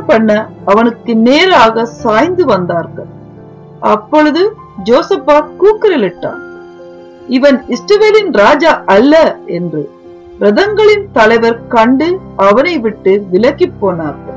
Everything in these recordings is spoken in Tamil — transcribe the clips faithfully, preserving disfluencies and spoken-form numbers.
பண்ண அவனுக்கு நேராக சாய்ந்து வந்தார்கள். அப்பொழுது ஜோசபாத் கூக்குரலிட்டான், இவன் இஸ்ரவேலின் ராஜா அல்ல என்று. ரதங்களின் தலைவர் கண்டு அவனை விட்டு விலகி போனார்கள்.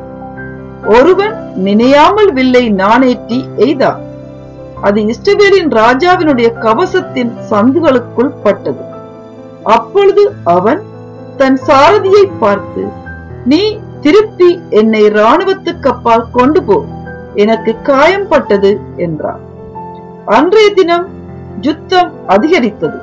ஒருவன் நினையாமல் வில்லை நாணேற்றி எய்தான். அது இஸ்ரவேலின் ராஜாவினுடைய கவசத்தின் சந்துகளுக்குள் பட்டது. அப்பொழுது அவன் தன் சாரதியை பார்த்து, நீ திருப்பி என்னை இராணுவத்துக்கு அப்பால் கொண்டு போ, எனக்கு காயம் பட்டது என்றான். அன்றைய தினம் யுத்தம் அதிகரித்தது.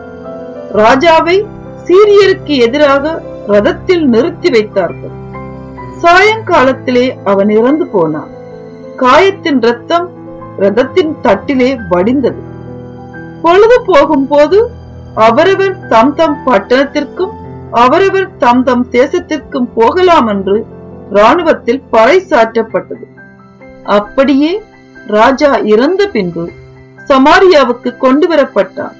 ராஜாவை சீரியருக்கு எதிராக ரதத்தில் நிறுத்தி வைத்தார்கள். சாயங்காலத்திலே அவன் இறந்து போனான். காயத்தின் இரத்தம் ரதத்தின் தட்டிலே வடிந்தது. பொழுது போகும் போது அவரவர் தம் தம் பட்டணத்திற்கும் அவரவர் தம் தம் தேசத்திற்கும் போகலாம் என்று இராணுவத்தில் பறைசாற்றப்பட்டது. அப்படியே ராஜா இறந்த பின்பு சமாரியாவுக்கு கொண்டு வரப்பட்டான்.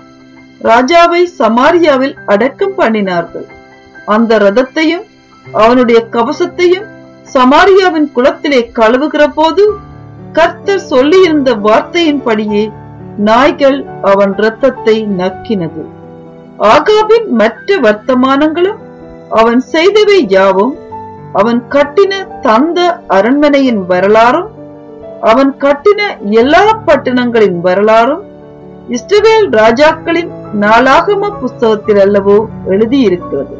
ராஜாவை சமாரியாவில் அடக்கம் பண்ணினார்கள். அந்த ரதத்தையும் அவனுடைய கவசத்தையும் சமாரியாவின் குளத்திலே கழுவுகிற போது கர்த்தர் சொல்லியிருந்த வார்த்தையின்படியே நாய்கள் அவன் இரத்தத்தை நக்கினது. ஆகாபின் மற்ற வர்த்தமானங்களும் அவன் செய்தவை யாவும், அவன் கட்டின தந்த அரண்மனையின் வரலாறும் அவன் கட்டின எல்லா பட்டணங்களின் வரலாறும் இஸ்ரவேல் ராஜாக்களின் நாளாகம புஸ்தகத்தில் அல்லவோ எழுதியிருக்கிறது.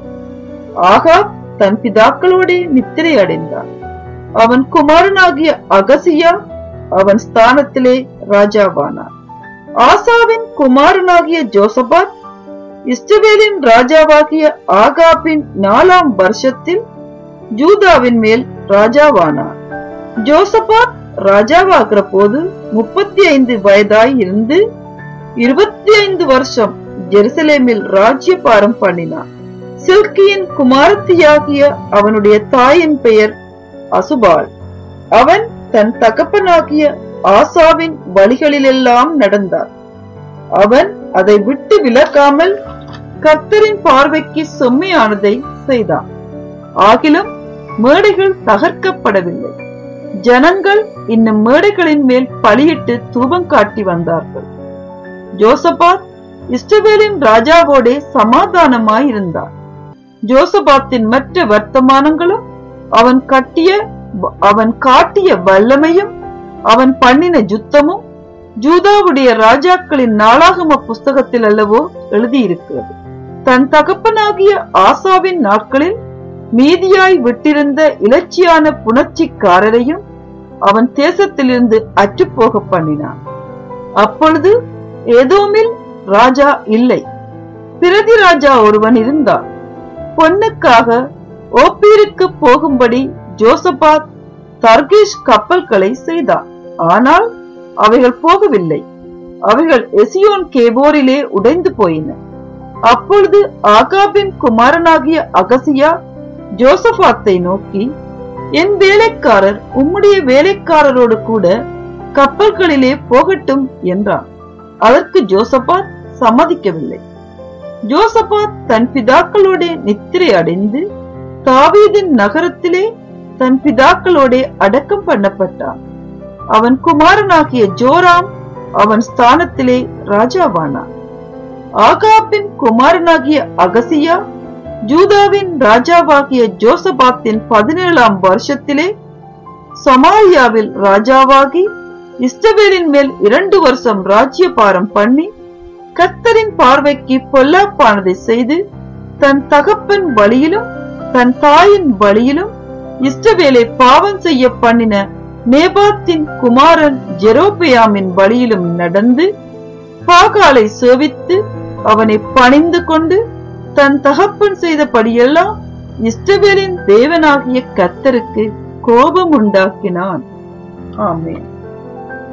ஆகாப் தன் பிதாக்களோட நித்திரை அடைந்தான். அவன் குமாரனாகிய அகசியா அவன் ஸ்தானத்திலே ராஜாவானான். ஆசாவின் குமாரனாகிய ஜோசபாத் இஸ்ரவேலின் ராஜாவாகிய ஆகாபின் நாலாம் வருஷத்தில் ஜூதாவின் மேல் ராஜாவானான். ஜோசபாத் ராஜாவாகிற போது முப்பத்தி ஐந்து வயதாய் இருந்து இருபத்தி ஐந்து வருஷம் ஜெருசலேமில் ராஜ்யபாரம் பண்ணினான். சில்கியின் குமாரத்தியாகிய அவனுடைய தாயின் பெயர் அசுபாள். அவன் தன் தகப்பனாகிய ஆசாவின் வழிகளிலெல்லாம் நடந்தார். அவன் அதை விட்டு விலகாமல் கர்த்தரின் பார்வைக்கு செம்மையானதை செய்தான். ஆகிலும் மேடைகள் தகர்க்கப்படவில்லை. ஜனங்கள் இன்னும் மேடைகளின் மேல் பலியிட்டு தூபம் காட்டி வந்தார்கள். ஜோசபாத் இஸ்ரவேலின் ராஜாவோடே சமாதானமாய் இருந்தார். ஜோசபாத்தின் மற்ற வர்த்தமானங்களும் அவன் கட்டிய அவன் காட்டிய வல்லமையும் அவன் பண்ணின யுத்தமும் ஜூதாவுடைய ராஜாக்களின் நாளாகம புஸ்தகத்தில் அல்லவோ எழுதியிருக்கிறது. தன் தகப்பனாகிய ஆசாவின் நாட்களில் மீதியாய் விட்டிருந்த இலட்சியான புணர்ச்சிக்காரரையும் அவன் தேசத்திலிருந்து அற்றுப்போக பண்ணினான். அப்பொழுது ஏதோமில் ராஜா இல்லை, பிரதி ராஜா ஒருவன் இருந்தான். பொன்னுக்காக ஓப்பீருக்கு போகும்படி ஜோசபாத் தர்கீஷ் கப்பல்களை செய்தான். ஆனால் அவைகள் போகவில்லை. அவைகள் எசியோன் கேபோரிலே உடைந்து போயின. அப்பொழுது ஆகாபின் குமாரனாகிய அகசியா ஜோசபாத்தை நோக்கி, என் வேலைக்காரர் உம்முடைய வேலைக்காரரோடு கூட கப்பல்களிலே போகட்டும் என்றான். அதற்கு ஜோசபாத் சம்மதிக்கவில்லை. ஜோசபாத் தன் பிதாக்களோட நித்திரை அடைந்து தாவீதின் நகரத்திலே தன் பிதாக்களோட அடக்கம் பண்ணப்பட்டான். அவன் குமாரனாகிய ஜோராம் அவன் ஸ்தானத்திலே ராஜாவானான். ஆகாபின் குமாரனாகிய அகசியா ஜூதாவின் ராஜாவாகிய ஜோசபாத்தின் பதினேழாம் வருஷத்திலே சமாரியாவில் ராஜாவாகி இஸ்ரவேலின் மேல் இரண்டு வருஷம் ராஜ்யபாரம் பண்ணி கர்த்தரின் பார்வைக்கு பொல்லாப்பானதை செய்து தன் தகப்பன் வழியிலும் தன் தாயின் வழியிலும் இஸ்ரவேலை பாவம் செய்ய பண்ணின நேபாத்தின் குமாரன் ஜெரோபெயாமின் வழியிலும் நடந்து பாகாலை சேவித்து அவனை பணிந்து கொண்டு தன் தகப்பன் செய்தபடியெல்லாம் இஸ்ரவேலின் தேவனாகிய கர்த்தருக்கு கோபம் உண்டாக்கினான். ஆமென்.